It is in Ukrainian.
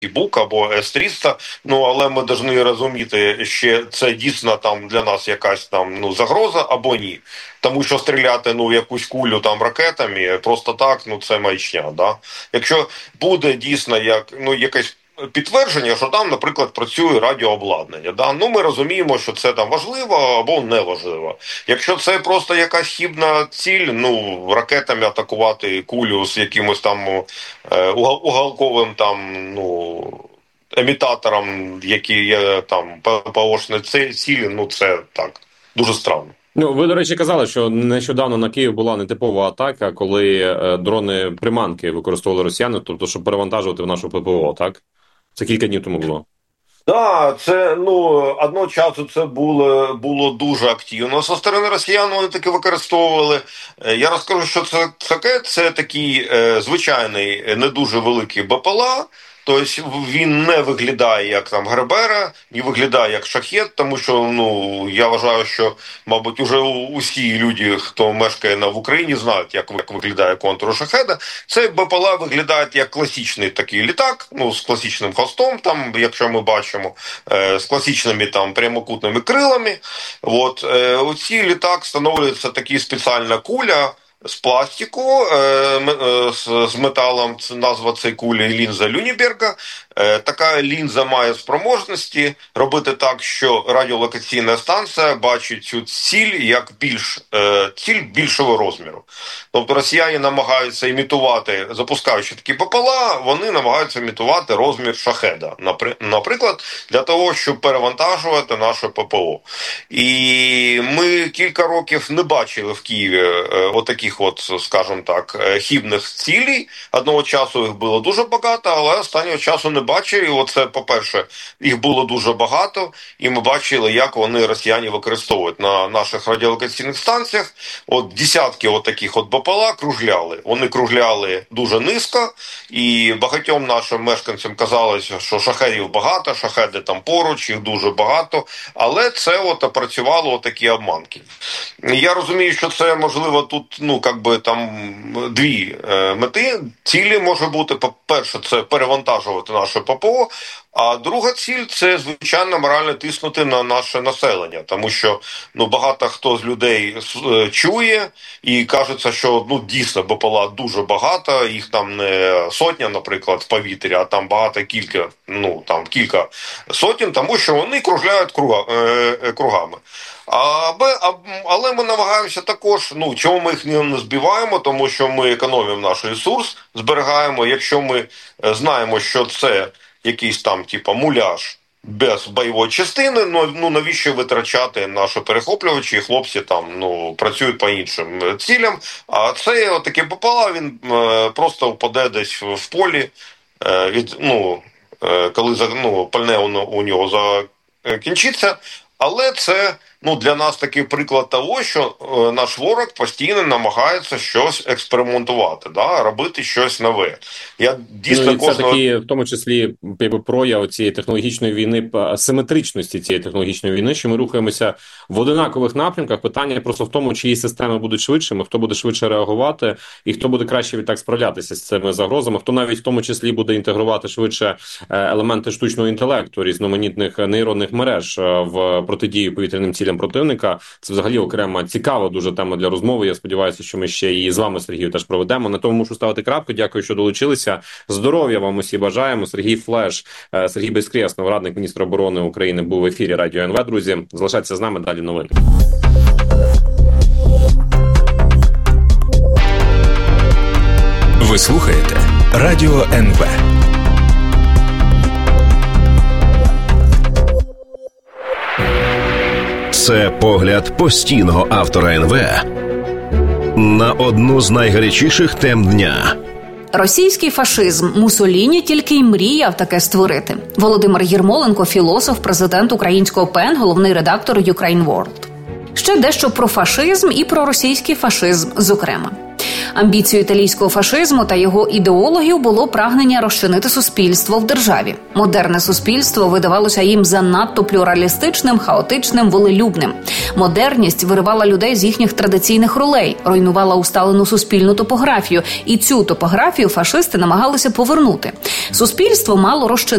Бук або С-300, але ми повинні розуміти, що це дійсно там для нас якась там загроза або ні. Тому що стріляти в якусь кулю там ракетами просто так, це маячня, да? Якщо буде дійсно якесь підтвердження, що там, наприклад, працює радіообладнання, да? Ми розуміємо, що це там важливо або не важливо. Якщо це просто якась хибна ціль, ракетами атакувати кулю з якимось там уголковим там, емітатором, який є там ППОшні цілі, це так, дуже странно. Ви, до речі, казали, що нещодавно на Київ була нетипова атака, коли дрони-приманки використовували росіяни, тобто, щоб перевантажувати в нашу ППО, так? Це кілька днів тому було. Так, це, одного часу це було дуже активно. Зі сторони росіян вони таки використовували. Я розкажу, що це таке. Це такий звичайний, не дуже великий БПЛА. Тобто він не виглядає як там Гербера, не виглядає як шахет, тому що я вважаю, що, мабуть, уже усі люди, хто мешкає в Україні, знають, як виглядає контур шахеда. Цей БПЛА виглядає як класичний такий літак, з класичним хвостом, там, якщо ми бачимо, з класичними там прямокутними крилами. У цей літак встановлюється така спеціальна куля з пластику, з металом, назва цієї кулі лінза Люнеберга. Така лінза має спроможності робити так, що радіолокаційна станція бачить цю ціль як ціль більшого розміру. Тобто росіяни намагаються імітувати, запускаючи такі БПЛА, вони намагаються імітувати розмір шахеда, наприклад, для того, щоб перевантажувати наше ППО. І ми кілька років не бачили в Києві отаких, скажімо так, хибних цілей. Одного часу їх було дуже багато, але останнього часу не бачили. І оце, по-перше, їх було дуже багато, і ми бачили, як вони, росіяни, використовують на наших радіолокаційних станціях. Десятки таких БПЛА кружляли. Вони кружляли дуже низько, і багатьом нашим мешканцям казалося, що шахедів багато, шахеди там поруч, їх дуже багато, але це опрацювало такі обманки. Я розумію, що це, можливо, тут, там дві мети. Цілі може бути, по-перше, це перевантажувати наше ППО, а друга ціль – це, звичайно, морально тиснути на наше населення, тому що багато хто з людей чує і кажеться, що дійсно БПЛА дуже багато, їх там не сотня, наприклад, в повітрі, а там кілька сотень, тому що вони кружляють кругами. Але ми намагаємося також, чому ми їх не збиваємо, тому що ми економимо наш ресурс, зберігаємо, якщо ми знаємо, що це якийсь там муляж без бойової частини, навіщо витрачати наші перехоплювачі, і хлопці там працюють по іншим цілям, а цей такий БПЛА, він просто впаде десь в полі, коли пальне у нього закінчиться, але це для нас такий приклад того, що наш ворог постійно намагається щось експериментувати, робити щось нове. Я дійсно це такі, в тому числі, прояв цієї технологічної війни, асиметричності цієї технологічної війни, що ми рухаємося в одинакових напрямках. Питання просто в тому, чиї системи будуть швидшими, хто буде швидше реагувати і хто буде краще відтак справлятися з цими загрозами, хто навіть в тому числі буде інтегрувати швидше елементи штучного інтелекту, різноманітних нейронних мереж в протидію повітряним цілям противника. Це взагалі окрема цікава дуже тема для розмови. Я сподіваюся, що ми ще і з вами, Сергію, теж проведемо. На тому мушу ставити крапку. Дякую, що долучилися. Здоров'я вам усі бажаємо. Сергій Флеш, Сергій Безкреснов, радник міністра оборони України, був в ефірі Радіо НВ. Друзі, залишайтеся з нами, далі новини. Ви слухаєте Радіо НВ. Це погляд постійного автора НВ на одну з найгарячіших тем дня. Російський фашизм. Муссоліні тільки й мріяв таке створити. Володимир Єрмоленко, філософ, президент українського ПЕН, головний редактор Ukraine World. Ще дещо про фашизм і про російський фашизм, зокрема. Амбіцією італійського фашизму та його ідеологів було прагнення розчинити суспільство в державі. Модерне суспільство видавалося їм занадто плюралістичним, хаотичним, волелюбним. Модерність виривала людей з їхніх традиційних ролей, руйнувала усталену суспільну топографію. І цю топографію фашисти намагалися повернути. Суспільство мало розчинити